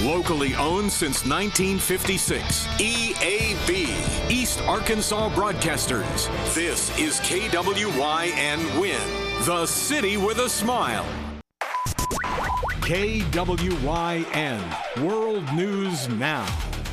Locally owned since 1956. EAB, East Arkansas Broadcasters. This is KWYN Win, the city with a smile. KWYN, World News Now.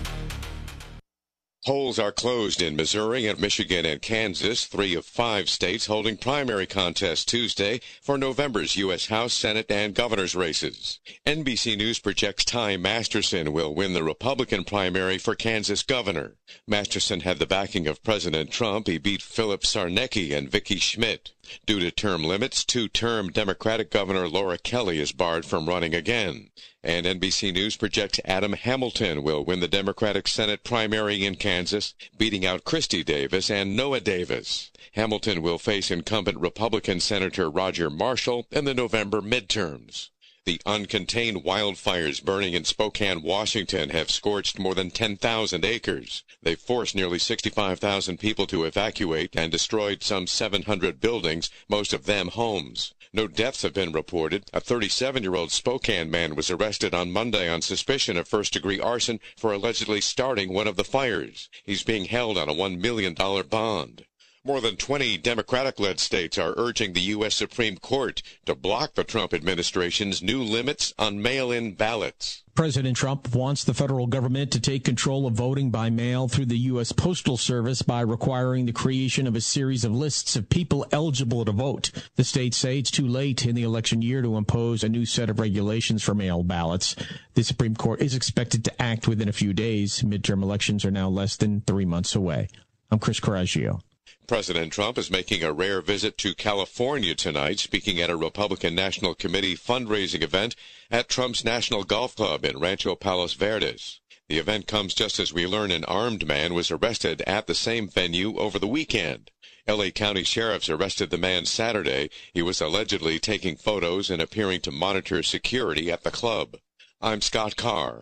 Polls are closed in Missouri and Michigan and Kansas, 3 of 5 states holding primary contests Tuesday for November's U.S. House, Senate, and governor's races. NBC News projects Ty Masterson will win the Republican primary for Kansas governor. Masterson had the backing of President Trump. He beat Philip Sarnecki and Vicki Schmidt. Due to term limits, two-term Democratic Governor Laura Kelly is barred from running again. And NBC News projects Adam Hamilton will win the Democratic Senate primary in Kansas, beating out Christy Davis and Noah Davis. Hamilton will face incumbent Republican Senator Roger Marshall in the November midterms. The uncontained wildfires burning in Spokane, Washington have scorched more than 10,000 acres. They've forced nearly 65,000 people to evacuate and destroyed some 700 buildings, most of them homes. No deaths have been reported. A 37-year-old Spokane man was arrested on Monday on suspicion of first-degree arson for allegedly starting one of the fires. He's being held on a $1 million bond. More than 20 Democratic-led states are urging the U.S. Supreme Court to block the Trump administration's new limits on mail-in ballots. President Trump wants the federal government to take control of voting by mail through the U.S. Postal Service by requiring the creation of a series of lists of people eligible to vote. The states say it's too late in the election year to impose a new set of regulations for mail ballots. The Supreme Court is expected to act within a few days. Midterm elections are now less than 3 months away. I'm Chris Coraggio. President Trump is making a rare visit to California tonight, speaking at a Republican National Committee fundraising event at Trump's National Golf Club in Rancho Palos Verdes. The event comes just as we learn an armed man was arrested at the same venue over the weekend. L.A. County sheriffs arrested the man Saturday. He was allegedly taking photos and appearing to monitor security at the club. I'm Scott Carr.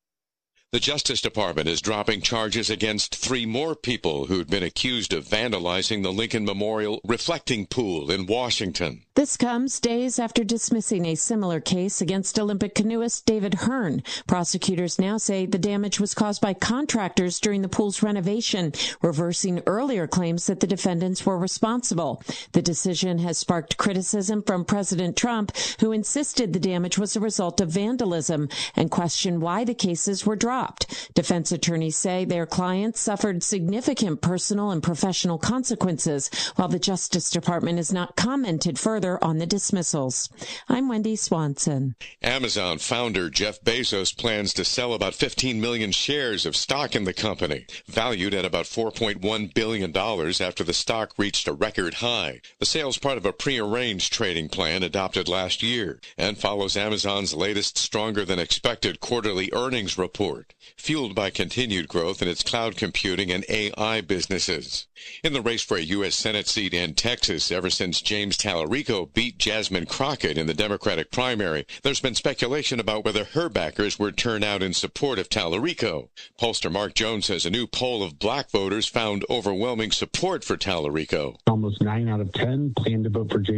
The Justice Department is dropping charges against 3 more people who'd been accused of vandalizing the Lincoln Memorial reflecting pool in Washington. This comes days after dismissing a similar case against Olympic canoeist David Hearn. Prosecutors now say the damage was caused by contractors during the pool's renovation, reversing earlier claims that the defendants were responsible. The decision has sparked criticism from President Trump, who insisted the damage was a result of vandalism and questioned why the cases were dropped. Defense attorneys say their clients suffered significant personal and professional consequences, while the Justice Department has not commented further on the dismissals. I'm Wendy Swanson. Amazon founder Jeff Bezos plans to sell about 15 million shares of stock in the company, valued at about $4.1 billion after the stock reached a record high. The sale is part of a prearranged trading plan adopted last year and follows Amazon's latest stronger-than-expected quarterly earnings report, fueled by continued growth in its cloud computing and AI businesses. In the race for a U.S. Senate seat in Texas, ever since James Tallarico beat Jasmine Crockett in the Democratic primary, there's been speculation about whether her backers would turn out in support of Tallarico. Pollster Mark Jones says a new poll of black voters found overwhelming support for Tallarico. Almost 9 out of 10 plan to vote for